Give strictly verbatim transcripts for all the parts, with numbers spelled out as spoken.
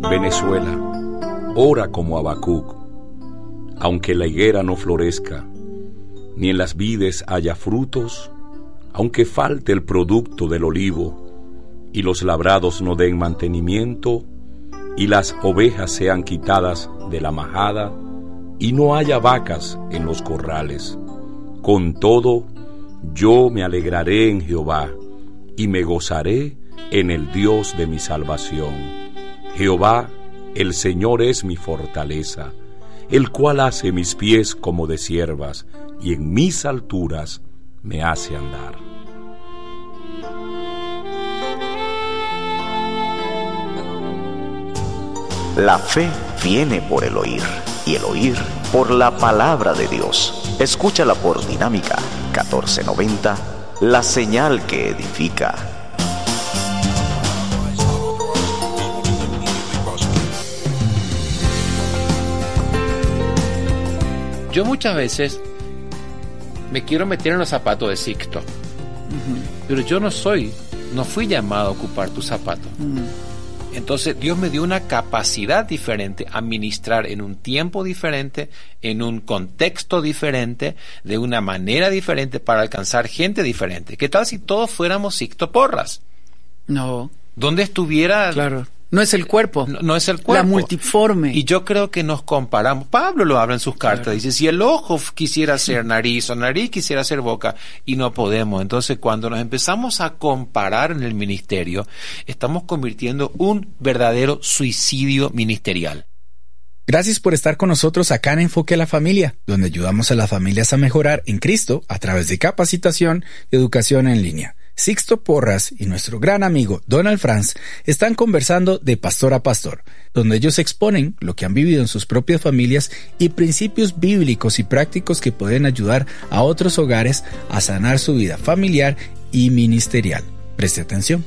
Venezuela, ora como Habacuc. Aunque la higuera no florezca, ni en las vides haya frutos, aunque falte el producto del olivo, y los labrados no den mantenimiento, y las ovejas sean quitadas de la majada, y no haya vacas en los corrales. Con todo, yo me alegraré en Jehová, y me gozaré en el Dios de mi salvación. Jehová, el Señor es mi fortaleza, el cual hace mis pies como de ciervas, y en mis alturas me hace andar. La fe viene por el oír, y el oír por la palabra de Dios. Escúchala por Dinámica catorce noventa, la señal que edifica. Yo muchas veces me quiero meter en los zapatos de Sixto, uh-huh. pero yo no soy, no fui llamado a ocupar tus zapatos. Uh-huh. Entonces Dios me dio una capacidad diferente a ministrar en un tiempo diferente, en un contexto diferente, de una manera diferente para alcanzar gente diferente. ¿Qué tal si todos fuéramos Sixto Porras? No. ¿Dónde estuviera? Claro. No es el cuerpo. No, no es el cuerpo. La multiforme. Y yo creo que nos comparamos. Pablo lo habla en sus cartas. Claro. Dice, si el ojo quisiera ser nariz o nariz quisiera ser boca, y no podemos. Entonces, cuando nos empezamos a comparar en el ministerio, estamos convirtiendo un verdadero suicidio ministerial. Gracias por estar con nosotros acá en Enfoque a la Familia, donde ayudamos a las familias a mejorar en Cristo a través de capacitación y educación en línea. Sixto Porras y nuestro gran amigo Donald Franz están conversando de pastor a pastor, donde ellos exponen lo que han vivido en sus propias familias y principios bíblicos y prácticos que pueden ayudar a otros hogares a sanar su vida familiar y ministerial. Preste atención.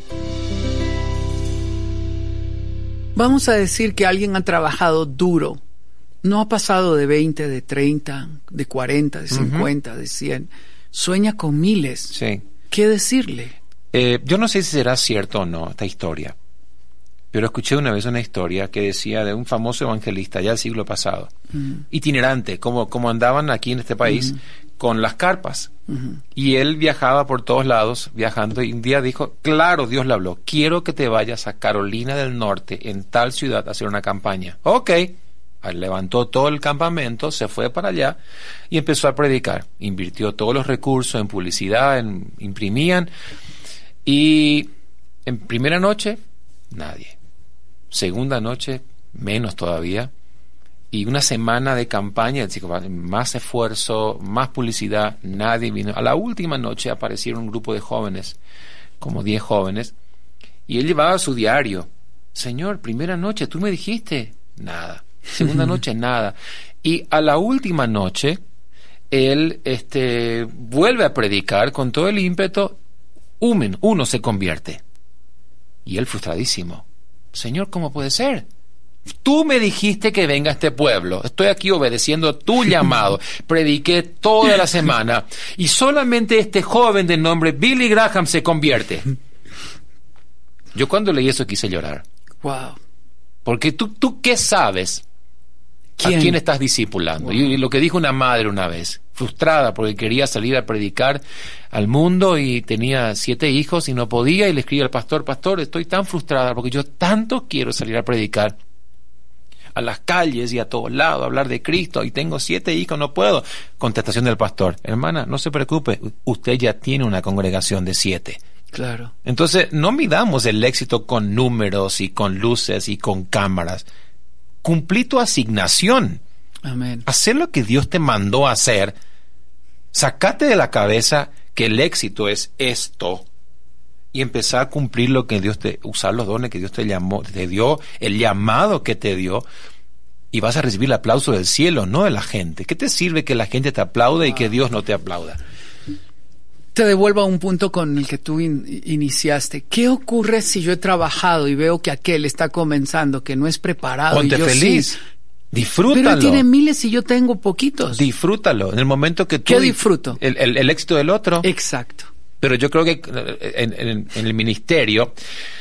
Vamos a decir que alguien ha trabajado duro. No ha pasado de veinte, de treinta, de cuarenta, de cincuenta, uh-huh. de cien. Sueña con miles. Sí. ¿Qué decirle? Eh, yo no sé si será cierto o no esta historia, pero escuché una vez una historia que decía de un famoso evangelista ya del siglo pasado, uh-huh. itinerante, como, como andaban aquí en este país, uh-huh. con las carpas. Uh-huh. Y él viajaba por todos lados, viajando, y un día dijo, claro, Dios le habló, quiero que te vayas a Carolina del Norte, en tal ciudad, a hacer una campaña. Ok. Levantó todo el campamento, se fue para allá y empezó a predicar. Invirtió todos los recursos en publicidad, en, imprimían. Y en primera noche, nadie. Segunda noche, menos todavía. Y una semana de campaña, más esfuerzo, más publicidad, nadie vino. A la última noche aparecieron un grupo de jóvenes, como diez jóvenes, y él llevaba su diario. Señor, primera noche, tú me dijiste, nada. Segunda noche, nada. Y a la última noche, él este, vuelve a predicar con todo el ímpetu. Uno, uno se convierte. Y él frustradísimo. Señor, ¿cómo puede ser? Tú me dijiste que venga a este pueblo. Estoy aquí obedeciendo tu llamado. Prediqué toda la semana. Y solamente este joven de nombre Billy Graham se convierte. Yo cuando leí eso quise llorar. Wow. Porque tú, tú ¿qué sabes? ¿Quién? ¿A quién estás discipulando? Wow. Y lo que dijo una madre una vez, frustrada porque quería salir a predicar al mundo y tenía siete hijos y no podía, y le escribe al pastor, pastor, estoy tan frustrada porque yo tanto quiero salir a predicar a las calles y a todos lados, a hablar de Cristo, y tengo siete hijos, no puedo. Contestación del pastor, hermana, no se preocupe, usted ya tiene una congregación de siete. Claro. Entonces, no midamos el éxito con números y con luces y con cámaras. Cumplí tu asignación. Amén. Hacer lo que Dios te mandó a hacer. Sacate de la cabeza que el éxito es esto y empezar a cumplir lo que Dios te, usar los dones que Dios te llamó, te dio, el llamado que te dio, y vas a recibir el aplauso del cielo, no de la gente. ¿Qué te sirve que la gente te aplaude y que Dios no te aplauda? Te devuelvo a un punto con el que tú in- iniciaste. ¿Qué ocurre si yo he trabajado y veo que aquel está comenzando, que no es preparado? Ponte y yo feliz. Sí, disfrútalo. pero él tiene miles y yo tengo poquitos. Disfrútalo. En el momento que tú... ¿Qué disfruto? El, el, el éxito del otro. Exacto. Pero yo creo que en, en, en el ministerio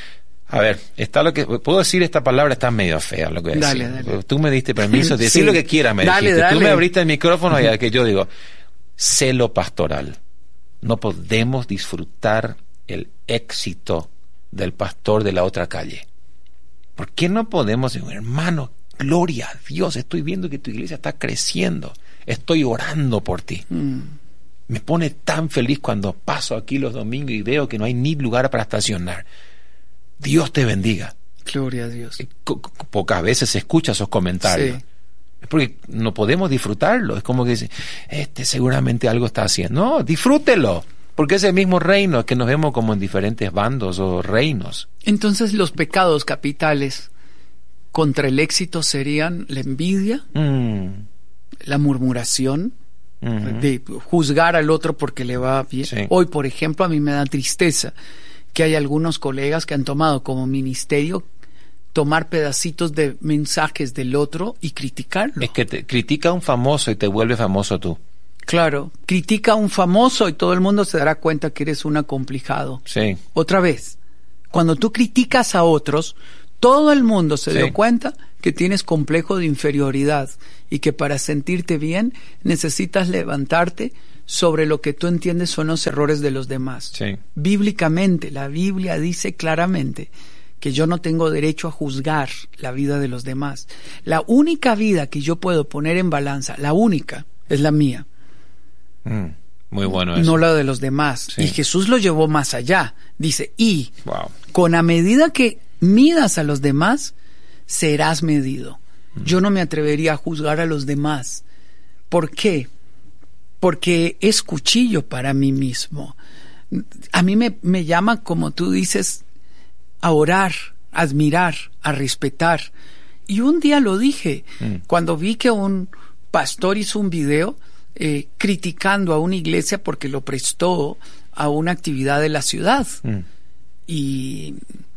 A ver, está lo que puedo decir, esta palabra está medio fea, lo que voy a Dale, decir. dale. Tú me diste permiso de decir Sí. lo que quieras, me Dale, dijiste. Tú dale. me abriste el micrófono y que yo digo, celo pastoral. No podemos disfrutar el éxito del pastor de la otra calle. ¿Por qué no podemos decir, hermano, gloria a Dios, estoy viendo que tu iglesia está creciendo, estoy orando por ti? Mm. Me pone tan feliz cuando paso aquí los domingos y veo que no hay ni lugar para estacionar. Dios te bendiga. Gloria a Dios. Co- co- Pocas veces se escucha esos comentarios. Sí. Es porque no podemos disfrutarlo. Es como que dice, este seguramente algo está haciendo. No, disfrútelo. Porque es el mismo reino, que nos vemos como en diferentes bandos o reinos. Entonces los pecados capitales contra el éxito serían la envidia, Mm. la murmuración, Ujú. de juzgar al otro porque le va bien. Sí. Hoy, por ejemplo, a mí me da tristeza que hay algunos colegas que han tomado como ministerio tomar pedacitos de mensajes del otro y criticarlo. Es que te critica a un famoso y te vuelve famoso tú. Claro, critica a un famoso y todo el mundo se dará cuenta que eres un acomplejado. Sí. Otra vez, cuando tú criticas a otros, todo el mundo se Sí. dio cuenta que tienes complejo de inferioridad y que para sentirte bien necesitas levantarte sobre lo que tú entiendes son los errores de los demás. Sí. Bíblicamente, la Biblia dice claramente que yo no tengo derecho a juzgar la vida de los demás. La única vida que yo puedo poner en balanza, la única, es la mía, Mm. Muy bueno eso. no la de los demás. Sí. Y Jesús lo llevó más allá. Dice, y Wow. con a medida que midas a los demás, serás medido. Yo no me atrevería a juzgar a los demás. ¿Por qué? Porque es cuchillo para mí mismo. A mí me, me llama, como tú dices, a orar, a admirar, a respetar. Y un día lo dije, Mm. cuando vi que un pastor hizo un video eh, criticando a una iglesia porque lo prestó a una actividad de la ciudad. Mm. Y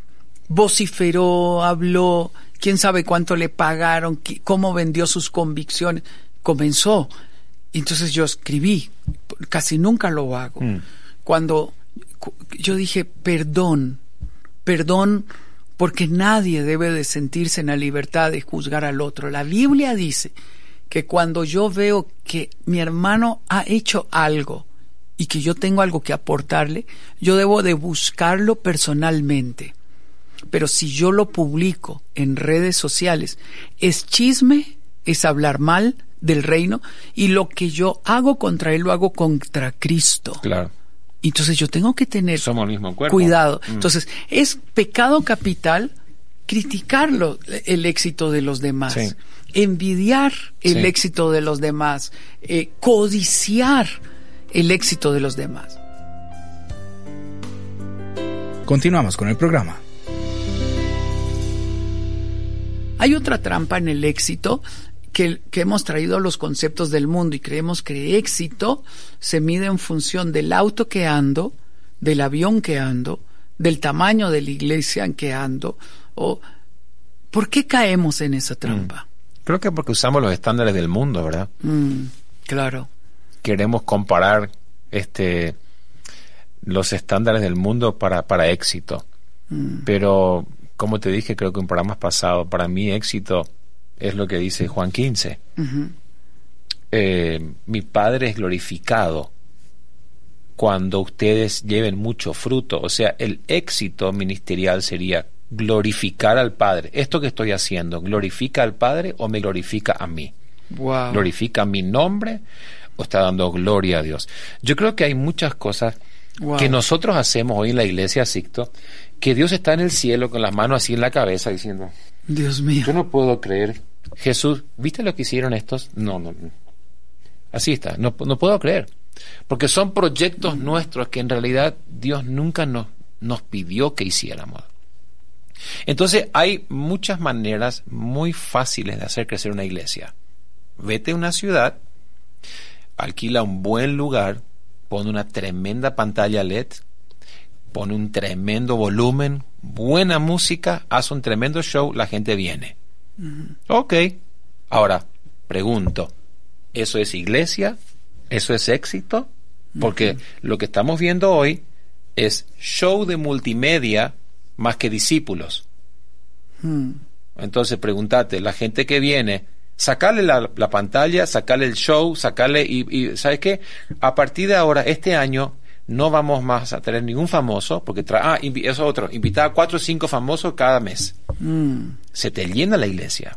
vociferó, habló, quién sabe cuánto le pagaron, qué- cómo vendió sus convicciones. Comenzó. Entonces yo escribí, casi nunca lo hago. Mm. Cuando cu- yo dije, perdón, perdón, porque nadie debe de sentirse en la libertad de juzgar al otro. La Biblia dice que cuando yo veo que mi hermano ha hecho algo y que yo tengo algo que aportarle, yo debo de buscarlo personalmente. Pero si yo lo publico en redes sociales, es chisme, es hablar mal del reino, y lo que yo hago contra él lo hago contra Cristo. Claro. Entonces yo tengo que tener Somos el mismo cuerpo. cuidado. Mm. Entonces, es pecado capital criticarlo, el éxito de los demás, Sí. envidiar el Sí. éxito de los demás, eh, codiciar el éxito de los demás. Continuamos con el programa. Hay otra trampa en el éxito que, que hemos traído a los conceptos del mundo y creemos que éxito se mide en función del auto que ando, del avión que ando, del tamaño de la iglesia en que ando. O, ¿por qué caemos en esa trampa? Creo que porque usamos los estándares del mundo, ¿verdad? Mm, claro. Queremos comparar este los estándares del mundo para, para éxito. Mm. Pero, como te dije, creo que en programas pasados, para mí éxito es lo que dice Juan quince. Ujú. Eh, mi Padre es glorificado cuando ustedes lleven mucho fruto. O sea, el éxito ministerial sería glorificar al Padre. Esto que estoy haciendo, ¿glorifica al Padre o me glorifica a mí? Wow. ¿Glorifica mi nombre o está dando gloria a Dios? Yo creo que hay muchas cosas Wow. que nosotros hacemos hoy en la iglesia Sixto, que Dios está en el cielo con las manos así en la cabeza diciendo, Dios mío. yo no puedo creer. Jesús, ¿viste lo que hicieron estos? No, no, no. Así está, no, no puedo creer. Porque son proyectos nuestros que en realidad Dios nunca nos, nos pidió que hiciéramos. Entonces hay muchas maneras muy fáciles de hacer crecer una iglesia. Vete a una ciudad, alquila un buen lugar, pone una tremenda pantalla L E D, pone un tremendo volumen, buena música, haz un tremendo show, la gente viene. Ok. Ahora, pregunto, ¿eso es iglesia? ¿Eso es éxito? Porque lo que estamos viendo hoy es show de multimedia más que discípulos. Mm. Entonces pregúntate, la gente que viene, sacarle la, la pantalla, sacarle el show, sacarle y, y ¿sabes qué? A partir de ahora, este año, no vamos más a tener ningún famoso, porque tra ah, eso es otro, invitar a cuatro o cinco famosos cada mes. Mm. Se te llena la iglesia.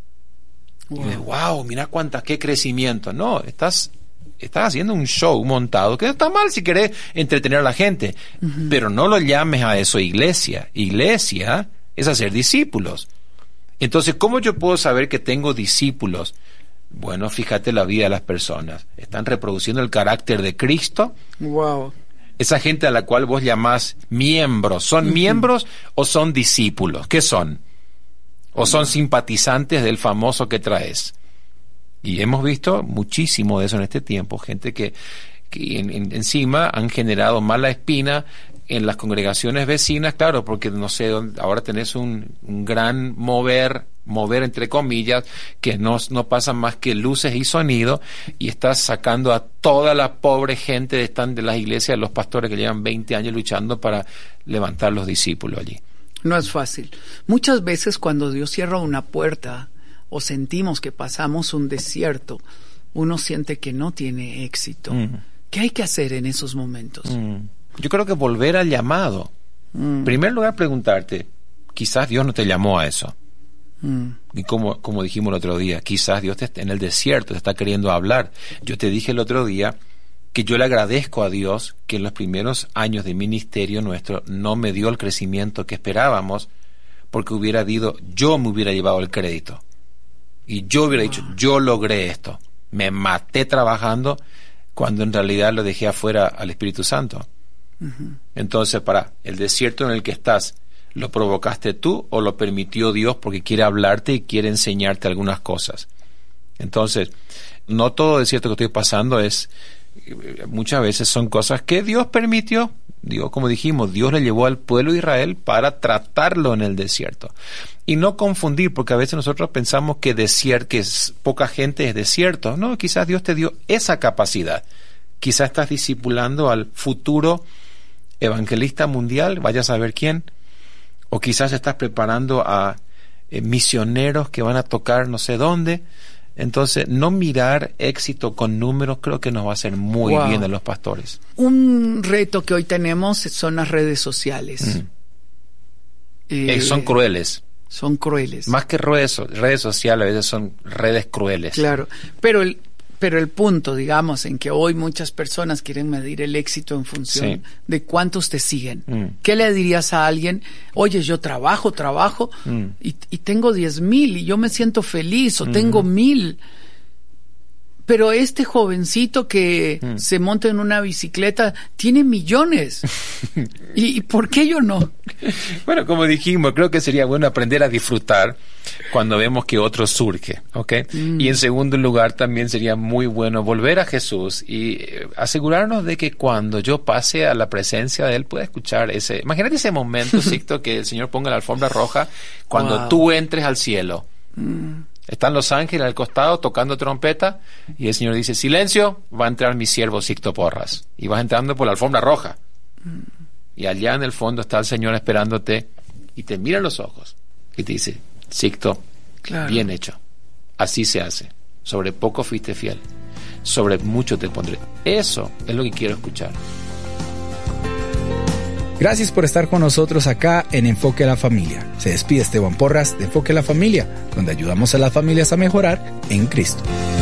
Wow. Y dices, wow, mira cuántas, qué crecimiento. No, estás, estás haciendo un show montado, que no está mal si querés entretener a la gente, uh-huh. pero no lo llames a eso iglesia. Iglesia es hacer discípulos. Entonces, ¿cómo yo puedo saber que tengo discípulos? Bueno, fíjate la vida de las personas. ¿Están reproduciendo el carácter de Cristo? Wow. Esa gente a la cual vos llamás miembros, ¿son uh-huh. miembros o son discípulos? ¿Qué son? ¿O son simpatizantes del famoso que traes? Y hemos visto muchísimo de eso en este tiempo, gente que, que en, en, encima han generado mala espina en las congregaciones vecinas, claro, porque no sé, ahora tenés un, un gran mover, mover entre comillas, que no, no pasan más que luces y sonido, y estás sacando a toda la pobre gente de, están de las iglesias, los pastores que llevan veinte años luchando para levantar los discípulos allí. No es fácil. Muchas veces cuando Dios cierra una puerta o sentimos que pasamos un desierto, uno siente que no tiene éxito. Mm. ¿Qué hay que hacer en esos momentos? Mm. Yo creo que volver al llamado. Mm. En primer lugar, preguntarte, quizás Dios no te llamó a eso. Mm. Y como, como dijimos el otro día, quizás Dios te, en el desierto te está queriendo hablar. Yo te dije el otro día que yo le agradezco a Dios que en los primeros años de ministerio nuestro no me dio el crecimiento que esperábamos, porque hubiera habido, yo me hubiera llevado el crédito. Y yo hubiera dicho, yo logré esto. Me maté trabajando cuando en realidad lo dejé afuera al Espíritu Santo. Uh-huh. Entonces, para el desierto en el que estás, ¿lo provocaste tú o lo permitió Dios porque quiere hablarte y quiere enseñarte algunas cosas? Entonces, no todo desierto que estoy pasando es... Muchas veces son cosas que Dios permitió. Digo, como dijimos, Dios le llevó al pueblo de Israel para tratarlo en el desierto. Y no confundir, porque a veces nosotros pensamos que desierto, que es, poca gente es desierto. No, quizás Dios te dio esa capacidad. Quizás estás discipulando al futuro evangelista mundial, vaya a saber quién. O quizás estás preparando a eh, misioneros que van a tocar no sé dónde. Entonces, no mirar éxito con números creo que nos va a hacer muy wow. bien a los pastores. Un reto que hoy tenemos son las redes sociales. Mm. Eh, son crueles. Son crueles. Más que redes, redes sociales, a veces son redes crueles. Claro, pero el, pero el punto, digamos, en que hoy muchas personas quieren medir el éxito en función sí. de cuántos te siguen. Mm. ¿Qué le dirías a alguien? Oye, yo trabajo, trabajo mm. y, y tengo diez mil y yo me siento feliz o mm. tengo mil. Pero este jovencito que mm. se monta en una bicicleta tiene millones. ¿Y, ¿Y por qué yo no? Bueno, como dijimos, creo que sería bueno aprender a disfrutar cuando vemos que otro surge, ¿ok? Mm. Y en segundo lugar, también sería muy bueno volver a Jesús y asegurarnos de que cuando yo pase a la presencia de Él pueda escuchar ese... Imagínate ese momento, Sixto, que el Señor ponga la alfombra roja cuando wow. tú entres al cielo. Mm. Están los ángeles al costado tocando trompeta y el Señor dice, silencio, va a entrar mi siervo Sixto Porras. Y vas entrando por la alfombra roja. Mm. Y allá en el fondo está el Señor esperándote y te mira en los ojos y te dice, Sixto, claro. bien hecho. Así se hace. Sobre poco fuiste fiel. Sobre mucho te pondré. Eso es lo que quiero escuchar. Gracias por estar con nosotros acá en Enfoque a la Familia. Se despide Esteban Porras de Enfoque a la Familia, donde ayudamos a las familias a mejorar en Cristo.